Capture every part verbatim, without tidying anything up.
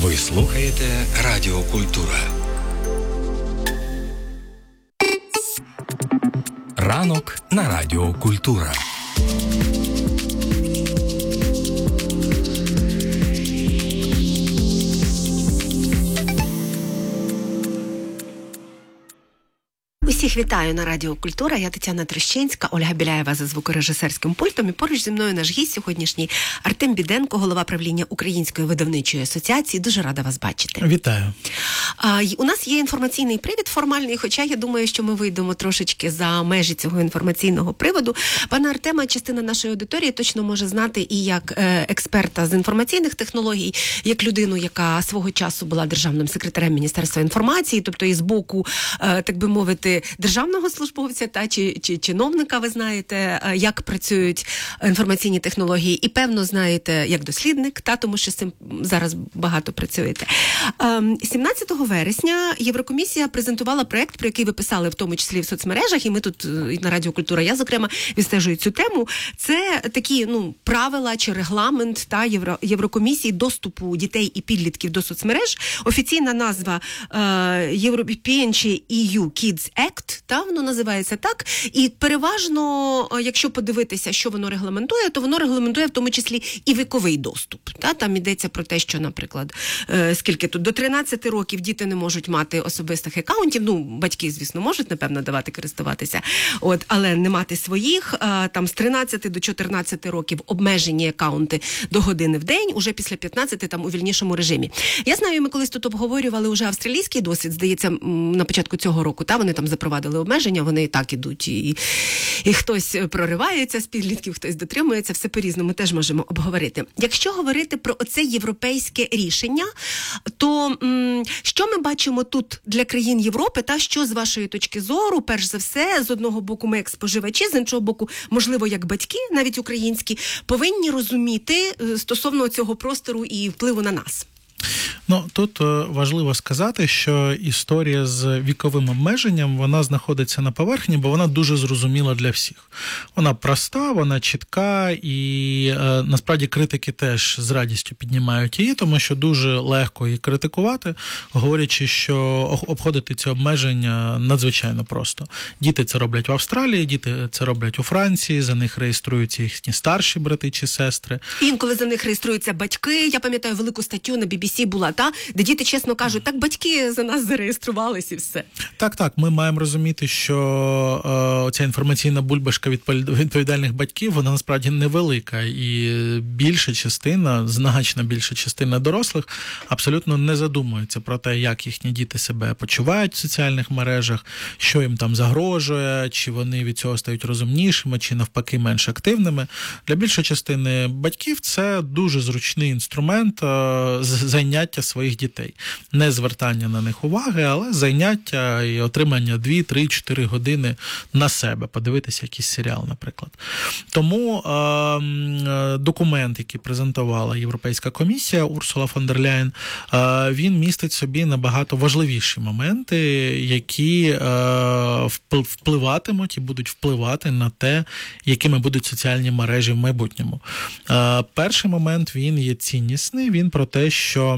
Ви слухаєте Радіо Культура. Ранок на Радіо Культура. Усіх вітаю на Радіо Культура. Я Тетяна Трещинська, Ольга Біляєва за звукорежисерським пультом. І поруч зі мною наш гість сьогоднішній Артем Біденко, голова правління Української видавничої асоціації. Дуже рада вас бачити. Вітаю. А, у нас є інформаційний привід формальний, хоча я думаю, що ми вийдемо трошечки за межі цього інформаційного приводу. Пана Артема частина нашої аудиторії точно може знати і як е, експерта з інформаційних технологій, як людину, яка свого часу була державним секретарем Міністерства інформації, тобто і з боку, е, так би мовити, державного службовця та чи, чи чиновника, ви знаєте, як працюють інформаційні технології, і певно знаєте, як дослідник, та тому що з цим зараз багато працюєте. сімнадцятого вересня Єврокомісія презентувала проект, про який ви писали в тому числі в соцмережах, і ми тут на Радіо Культура, я, зокрема, відстежую цю тему. Це такі, ну, правила чи регламент та Євро, Єврокомісії доступу дітей і підлітків до соцмереж. Офіційна назва European і ю Kids Act, та воно називається так, і переважно, якщо подивитися, що воно регламентує, то воно регламентує в тому числі і віковий доступ. Та? Там йдеться про те, що, наприклад, е, скільки тут, до тринадцяти років діти не можуть мати особистих акаунтів, ну, батьки, звісно, можуть, напевно, давати користуватися, от, але не мати своїх, е, там з тринадцяти до чотирнадцяти років обмежені акаунти до години в день, уже після п'ятнадцяти там у вільнішому режимі. Я знаю, ми колись тут обговорювали уже австралійський досвід, здається, на початку цього року, та, вони там запровадили обмеження, вони і так ідуть, і, і хтось проривається з підлітків, хтось дотримується, все по-різному теж можемо обговорити. Якщо говорити про оце європейське рішення, то м, що ми бачимо тут для країн Європи, та що з вашої точки зору, перш за все, з одного боку ми як споживачі, з іншого боку, можливо, як батьки, навіть українські, повинні розуміти стосовно цього простору і впливу на нас? Ну, тут важливо сказати, що історія з віковим обмеженням, вона знаходиться на поверхні, бо вона дуже зрозуміла для всіх. Вона проста, вона чітка, і е, насправді критики теж з радістю піднімають її, тому що дуже легко її критикувати, говорячи, що обходити ці обмеження надзвичайно просто. Діти це роблять в Австралії, діти це роблять у Франції, за них реєструються їхні старші брати чи сестри. Інколи за них реєструються батьки. Я пам'ятаю велику статтю на бі бі сі була, та, де діти чесно кажуть, так батьки за нас зареєструвались і все. Так, так, ми маємо розуміти, що е, ця інформаційна бульбашка відповідальних батьків, вона насправді невелика, і більша частина, значно більша частина дорослих абсолютно не задумується про те, як їхні діти себе почувають в соціальних мережах, що їм там загрожує, чи вони від цього стають розумнішими, чи навпаки менш активними. Для більшої частини батьків це дуже зручний інструмент е, заняття своїх дітей. Не звертання на них уваги, але заняття і отримання дві, три, чотири години на себе, подивитися якийсь серіал, наприклад. Тому е, документ, який презентувала Європейська комісія, Урсула фон дер Ляєн, е, він містить собі набагато важливіші моменти, які е, впливатимуть і будуть впливати на те, якими будуть соціальні мережі в майбутньому. Е, перший момент, він є ціннісний, він про те, що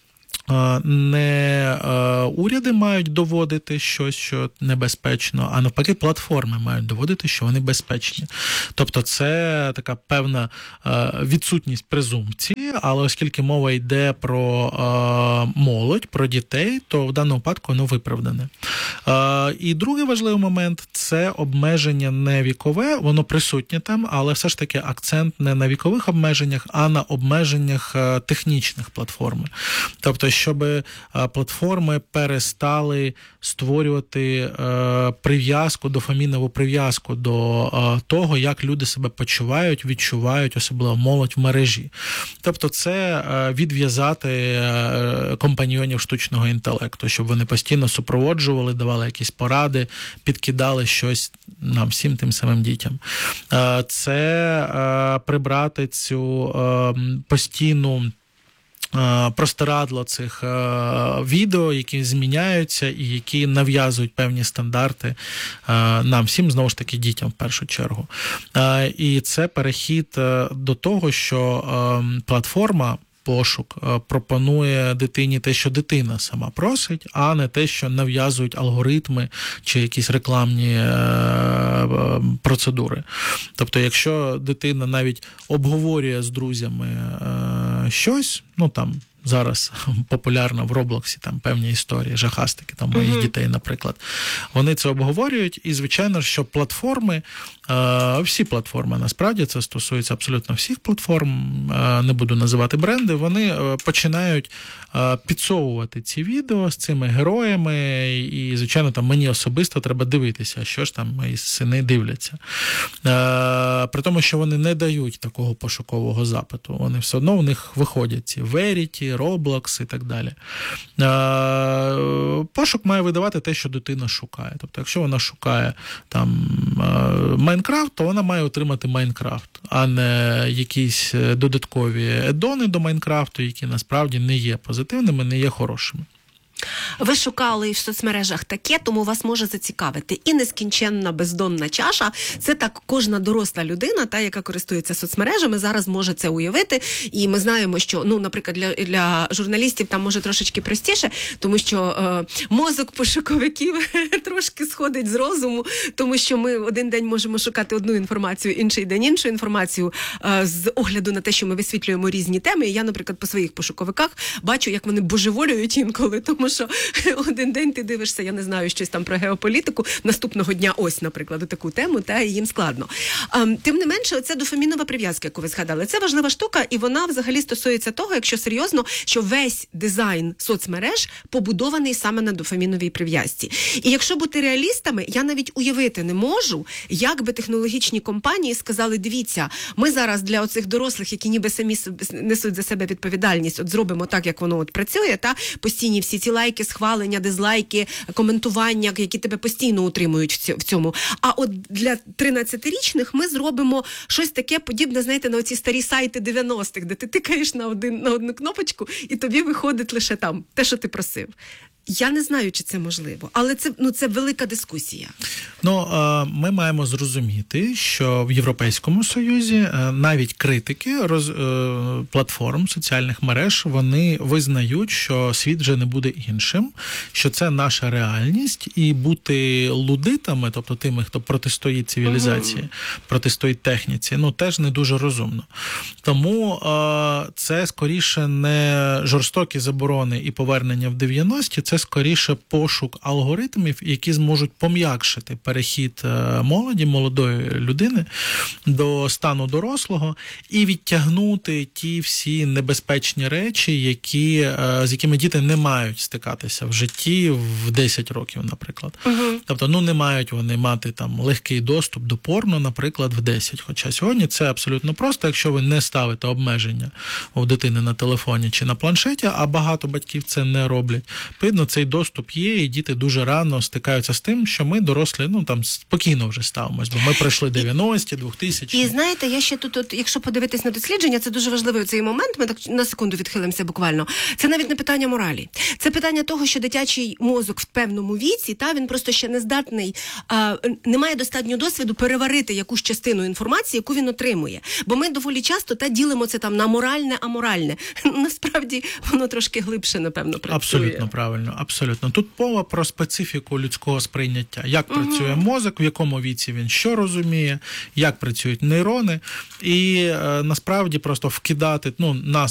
не уряди мають доводити щось, що небезпечно, а навпаки платформи мають доводити, що вони безпечні. Тобто це така певна відсутність презумпції, але оскільки мова йде про молодь, про дітей, то в даному випадку воно виправдане. І другий важливий момент – це обмеження не вікове, воно присутнє там, але все ж таки акцент не на вікових обмеженнях, а на обмеженнях технічних платформи. Тобто, щоб платформи перестали створювати прив'язку, дофамінову прив'язку до того, як люди себе почувають, відчувають, особливо молодь в мережі. Тобто це відв'язати компаньйонів штучного інтелекту, щоб вони постійно супроводжували, давали якісь поради, підкидали щось нам всім тим самим дітям. Це прибрати цю постійну простирадло цих відео, які зміняються і які нав'язують певні стандарти нам всім, знову ж таки, дітям в першу чергу. І це перехід до того, що платформа пошук пропонує дитині те, що дитина сама просить, а не те, що нав'язують алгоритми чи якісь рекламні процедури. Тобто, якщо дитина навіть обговорює з друзями щось, ну там, зараз популярно в Роблоксі там певні історії, жахастики, там моїх uh-huh. дітей, наприклад. Вони це обговорюють, і, звичайно, що платформи, е, всі платформи, насправді, це стосується абсолютно всіх платформ, е, не буду називати бренди, вони е, починають е, підсовувати ці відео з цими героями, і, звичайно, там мені особисто треба дивитися, що ж там мої сини дивляться. Е, при тому, що вони не дають такого пошукового запиту, вони все одно у них виходять ці Verity, Roblox і так далі. Пошук має видавати те, що дитина шукає. Тобто, якщо вона шукає там Майнкрафт, то вона має отримати Майнкрафт, а не якісь додаткові едони до Майнкрафту, які насправді не є позитивними, не є хорошими. Ви шукали в соцмережах таке, тому вас може зацікавити. І нескінченна бездонна чаша – це так кожна доросла людина, та, яка користується соцмережами, зараз може це уявити. І ми знаємо, що, ну, наприклад, для, для журналістів там може трошечки простіше, тому що е, мозок пошуковиків трошки сходить з розуму, тому що ми один день можемо шукати одну інформацію, інший день іншу інформацію е, з огляду на те, що ми висвітлюємо різні теми. І я, наприклад, по своїх пошуковиках бачу, як вони божеволюють інколи, тому що один день ти дивишся, я не знаю, щось там про геополітику, наступного дня ось, наприклад, таку тему, та і їм складно. А, тим не менше, оця дофамінова прив'язка, яку ви згадали, це важлива штука, і вона взагалі стосується того, якщо серйозно, що весь дизайн соцмереж побудований саме на дофаміновій прив'язці. І якщо бути реалістами, я навіть уявити не можу, як би технологічні компанії сказали, дивіться, ми зараз для оцих дорослих, які ніби самі несуть за себе відповідальність, от зробимо так, як воно от працює, та постійні всі ці лайки, схвалення, дизлайки, коментування, які тебе постійно утримують в цьому. А от для тринадцятирічних ми зробимо щось таке подібне, знаєте, на оці старі сайти дев'яностих, де ти тикаєш на, один, на одну кнопочку, і тобі виходить лише там те, що ти просив. Я не знаю, чи це можливо, але це, ну, це велика дискусія. Ну, ми маємо зрозуміти, що в Європейському Союзі навіть критики роз, платформ соціальних мереж, вони визнають, що світ вже не буде іншим, що це наша реальність, і бути лудитами, тобто тими, хто протистоїть цивілізації, угу. протистоїть техніці, ну, теж не дуже розумно. Тому це скоріше не жорстокі заборони і повернення в дев'яності, це скоріше пошук алгоритмів, які зможуть пом'якшити перехід молоді, молодої людини до стану дорослого і відтягнути ті всі небезпечні речі, які, з якими діти не мають стикатися в житті в десять років, наприклад. Угу. Тобто, ну, не мають вони мати там легкий доступ до порно, наприклад, в десять. Хоча сьогодні це абсолютно просто, якщо ви не ставите обмеження у дитини на телефоні чи на планшеті, а багато батьків це не роблять. Видно, цей доступ є, і діти дуже рано стикаються з тим, що ми, дорослі, ну, там, спокійно вже ставимось, бо ми пройшли дев'яності, двохтисячні. І знаєте, я ще тут, от, якщо подивитись на дослідження, це дуже важливий цей момент, ми так на секунду відхилимося буквально. Це навіть не питання моралі. Це питання того, що дитячий мозок в певному віці, та, він просто ще не здатний, а, не має достатньо досвіду переварити якусь частину інформації, яку він отримує. Бо ми доволі часто та ділимо це там на моральне, аморальне. Насправді, воно трошки глибше, напевно, працює. Абсолютно правильно, абсолютно. Тут мова про специфіку людського сприйняття. Як угу. працює мозок, в якому віці він що розуміє, як працюють нейрони. І е, насправді просто вкидати, ну, нас